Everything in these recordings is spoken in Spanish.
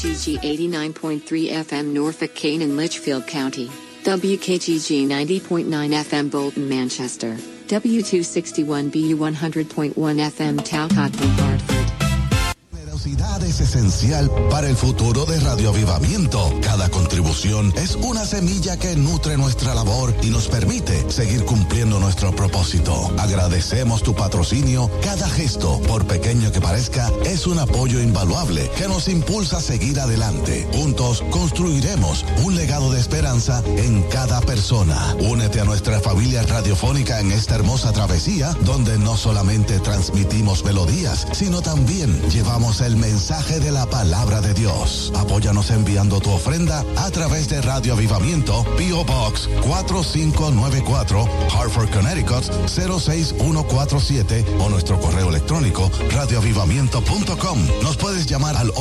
WKGG 89.3 FM Norfolk, Kane and Litchfield County. WKGG 90.9 FM Bolton, Manchester. W261BU 100.1 FM Talcott, New Hartford. Generosidad es esencial para el futuro de Radio Avivamiento. Cada contribución es una semilla que nutre nuestra labor y nos permite seguir cumpliendo nuestro propósito. Agradecemos tu patrocinio. Cada gesto, por pequeño que parezca, es un apoyo invaluable que nos impulsa a seguir adelante. Juntos construiremos un legado de esperanza en cada persona. Únete a nuestra familia radiofónica en esta hermosa travesía, donde no solamente transmitimos melodías, sino también llevamos el mensaje de la palabra de Dios. Apóyanos enviando tu ofrenda a través de Radio Avivamiento, P.O. Box 4594, Hartford, Connecticut 06147, o nuestro correo electrónico radioavivamiento.com. Nos puedes llamar al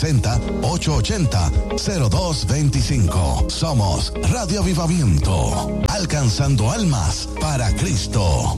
860-880-0225. Somos Radio Avivamiento, alcanzando almas para Cristo.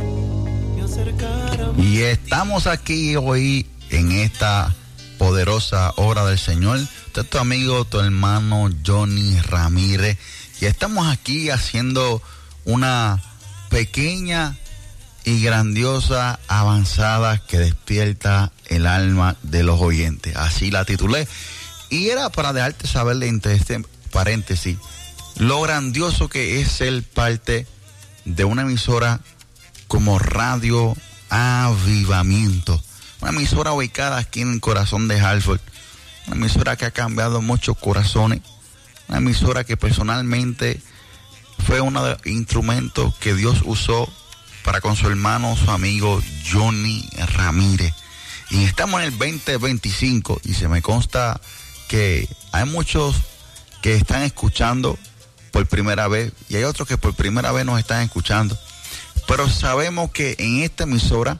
Y estamos aquí hoy en esta poderosa obra del Señor. Este es tu amigo, tu hermano Johnny Ramírez, y estamos aquí haciendo una pequeña y grandiosa avanzada que despierta el alma de los oyentes. Así la titulé, y era para dejarte saber, entre este paréntesis, lo grandioso que es ser parte de una emisora como Radio Avivamiento. Una emisora ubicada aquí en el corazón de Hartford. Una emisora que ha cambiado muchos corazones. Una emisora que personalmente fue uno de los instrumentos que Dios usó para con su hermano, su amigo Johnny Ramírez. Y estamos en el 2025 y se me consta que hay muchos que están escuchando por primera vez y hay otros que por primera vez nos están escuchando. Pero sabemos que en esta emisora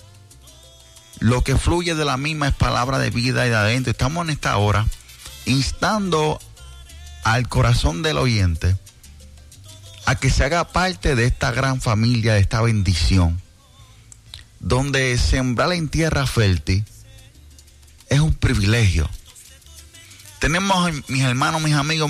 lo que fluye de la misma es palabra de vida y de adentro. Estamos en esta hora instando al corazón del oyente a que se haga parte de esta gran familia, de esta bendición, donde sembrar en tierra fértil es un privilegio. Tenemos, mis hermanos, mis amigos,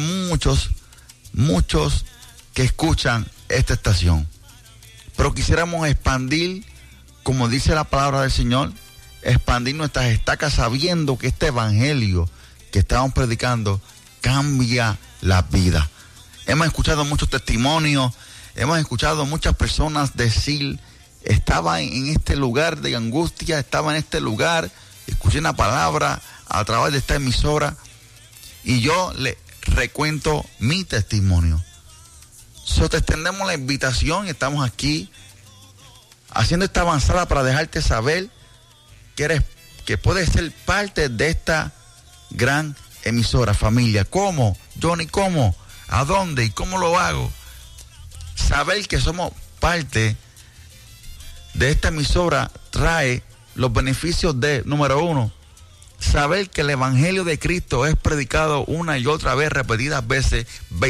muchos que escuchan esta estación, pero quisiéramos expandir, como dice la palabra del Señor, expandir nuestras estacas sabiendo que este evangelio que estamos predicando cambia la vida. Hemos escuchado muchos testimonios, hemos escuchado muchas personas decir, estaba en este lugar de angustia, estaba en este lugar, escuché una palabra a través de esta emisora y yo le recuento mi testimonio. Te extendemos la invitación y estamos aquí haciendo esta avanzada para dejarte saber que puedes ser parte de esta gran emisora, familia. ¿Cómo? Johnny, ¿cómo? ¿A dónde? ¿Y cómo lo hago? Saber que somos parte de esta emisora trae los beneficios de, número uno, saber que el evangelio de Cristo es predicado una y otra vez, repetidas veces,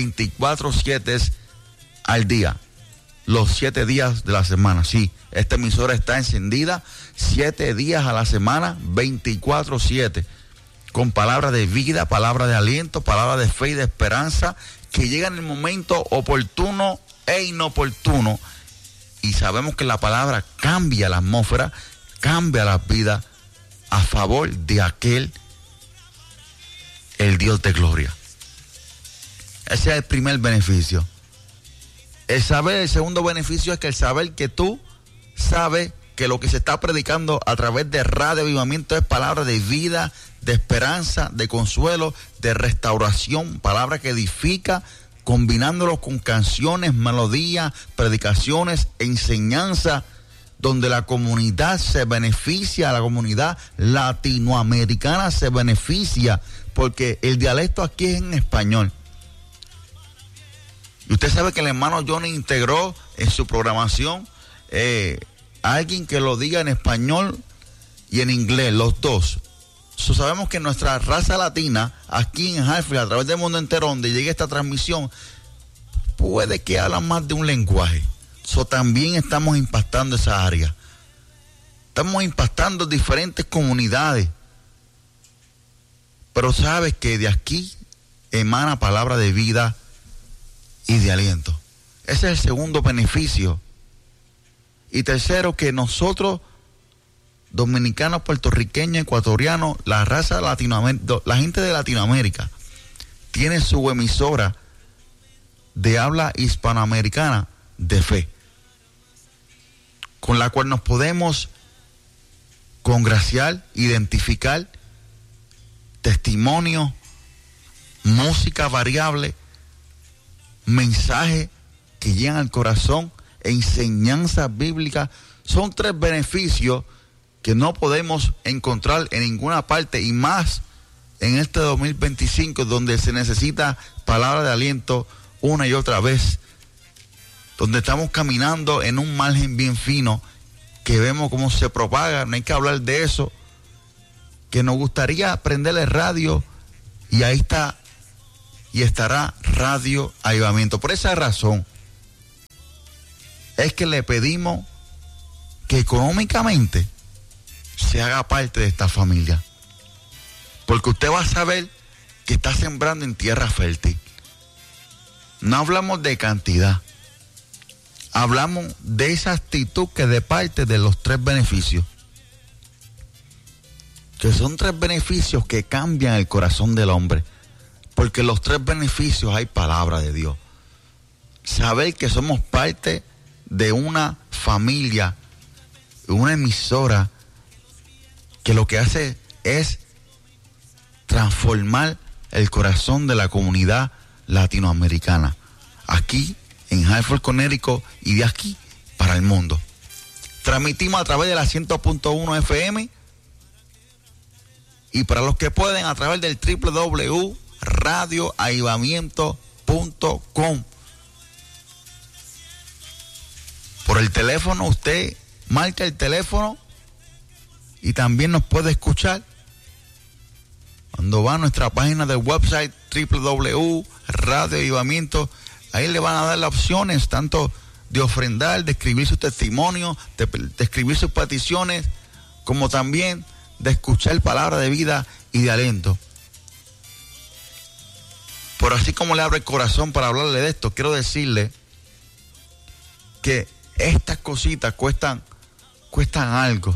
24/7 al día. Los 7 días de la semana. Sí, esta emisora está encendida 7 días a la semana, 24/7, con palabra de vida, palabra de aliento, palabra de fe y de esperanza, que llega en el momento oportuno e inoportuno. Y sabemos que la palabra cambia la atmósfera, cambia la vida a favor de aquel, el Dios de gloria. Ese es el primer beneficio. El segundo beneficio es que el saber que tú sabes que lo que se está predicando a través de Radio Avivamiento es palabra de vida, de esperanza, de consuelo, de restauración, palabra que edifica, combinándolo con canciones, melodías, predicaciones, enseñanza, donde la comunidad se beneficia, la comunidad latinoamericana se beneficia, porque el dialecto aquí es en español. Y usted sabe que el hermano Johnny integró en su programación a alguien que lo diga en español y en inglés, los dos. Sabemos que nuestra raza latina, aquí en Hartford, a través del mundo entero, donde llegue esta transmisión, puede que hablan más de un lenguaje. También estamos impactando esa área. Estamos impactando diferentes comunidades. pero sabes que de aquí emana palabra de vida y de aliento. Ese es el segundo beneficio. Y tercero, que nosotros, dominicanos, puertorriqueños, ecuatorianos, la raza latinoamericana, la gente de Latinoamérica, tiene su emisora de habla hispanoamericana de fe, con la cual nos podemos congraciar, identificar testimonio, música variable, mensajes que llegan al corazón, enseñanzas bíblicas. Son 3 beneficios que no podemos encontrar en ninguna parte, y más en este 2025, donde se necesita palabra de aliento una y otra vez, donde estamos caminando en un margen bien fino, que vemos cómo se propaga. No hay que hablar de eso, que nos gustaría prenderle radio, y ahí está, y estará Radio Avivamiento. Por esa razón es que le pedimos que económicamente se haga parte de esta familia, porque usted va a saber que está sembrando en tierra fértil. No hablamos de cantidad, hablamos de esa actitud que de parte de los 3 beneficios, que son 3 beneficios que cambian el corazón del hombre, porque los 3 beneficios hay palabra de Dios. Saber que somos parte de una familia, una emisora que lo que hace es transformar el corazón de la comunidad latinoamericana, aquí en Hartford, Connecticut, y de aquí para el mundo. Transmitimos a través de la 100.1 FM, y para los que pueden, a través del www.radioavivamiento.com. Por el teléfono, usted marca el teléfono y también nos puede escuchar cuando va a nuestra página del website www.radioavivamiento. Ahí le van a dar las opciones tanto de ofrendar, de escribir su testimonio, de escribir sus peticiones, como también de escuchar palabra de vida y de aliento. Por así como le abro el corazón para hablarle de esto, quiero decirle que estas cositas cuestan algo.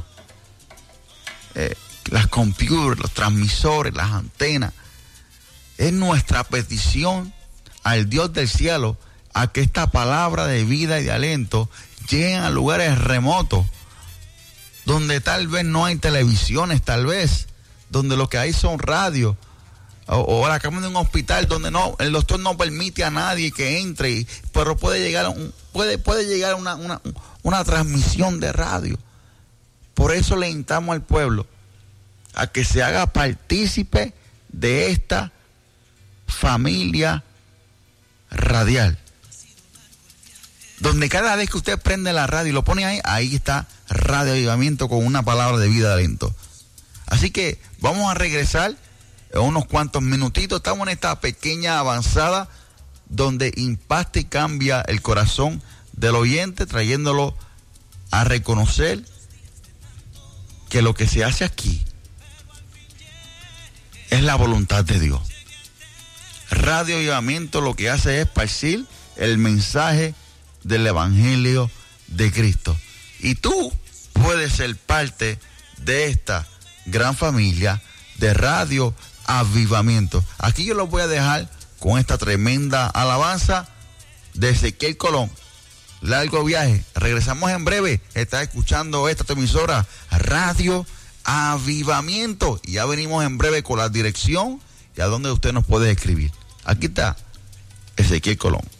Las computers, los transmisores, las antenas. Es nuestra petición al Dios del cielo a que esta palabra de vida y de aliento lleguen a lugares remotos, donde tal vez no hay televisiones, tal vez, donde lo que hay son radios, o la cama de un hospital donde el doctor no permite a nadie que entre, pero puede llegar una transmisión de radio. Por eso le instamos al pueblo a que se haga partícipe de esta familia radial, donde cada vez que usted prende la radio y lo pone ahí está Radio Avivamiento con una palabra de vida de aliento. Así que vamos a regresar en unos cuantos minutitos. Estamos en esta pequeña avanzada donde impacta y cambia el corazón del oyente, trayéndolo a reconocer que lo que se hace aquí es la voluntad de Dios. Radio Avivamiento lo que hace es esparcir el mensaje del Evangelio de Cristo. Y tú puedes ser parte de esta gran familia de Radio Avivamiento. Aquí yo los voy a dejar con esta tremenda alabanza de Ezequiel Colón. Largo viaje. Regresamos en breve. Estás escuchando esta emisora Radio Avivamiento. Y ya venimos en breve con la dirección y a dónde usted nos puede escribir. Aquí está Ezequiel Colón.